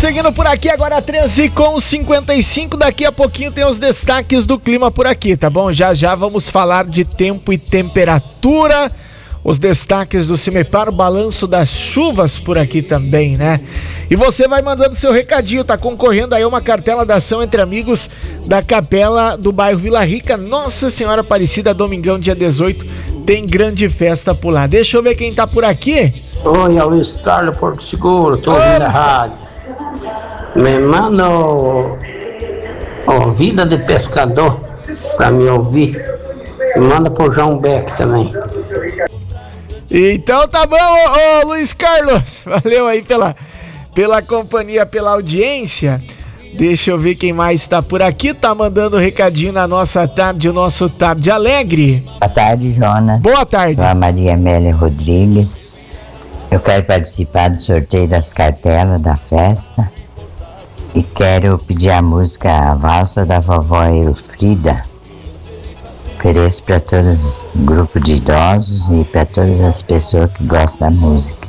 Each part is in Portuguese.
seguindo por aqui, agora 13h55. Daqui a pouquinho tem os destaques do clima por aqui, tá bom? Já já vamos falar de tempo e temperatura, os destaques do CIMEPAR, o balanço das chuvas por aqui também, né? E você vai mandando seu recadinho, tá concorrendo aí uma cartela da ação entre amigos da Capela do bairro Vila Rica. Nossa Senhora Aparecida, domingão, dia 18, tem grande festa por lá. Deixa eu ver quem tá por aqui. Oi, é o Luiz Carlos Porto Seguro, tô ouvindo a rádio. Me manda o Vida de Pescador pra me ouvir. Me manda pro João Beck também. Então tá bom, ô Luiz Carlos. Valeu aí pela companhia, pela audiência. Deixa eu ver quem mais tá por aqui. Tá mandando recadinho na nossa tarde, o nosso Tarde Alegre. Boa tarde, Jonas. Boa tarde. Sou a Maria Amélia Rodrigues. Eu quero participar do sorteio das cartelas da festa. E quero pedir a música A Valsa da Vovó Elfrida. Ofereço para todos o grupo de idosos e para todas as pessoas que gostam da música.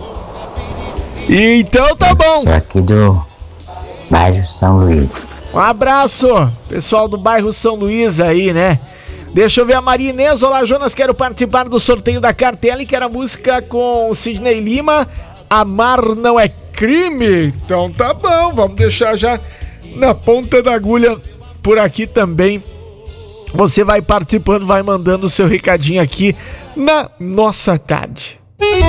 Então tá bom. Sou aqui do bairro São Luís. Um abraço, pessoal do bairro São Luís aí, né? Deixa eu ver a Maria Inês. Olá, Jonas, quero participar do sorteio da cartela e quero a música com o Sidney Lima, Amar Não É Crime. Então tá bom, vamos deixar já na ponta da agulha por aqui também. Você vai participando, vai mandando o seu recadinho aqui na nossa tarde.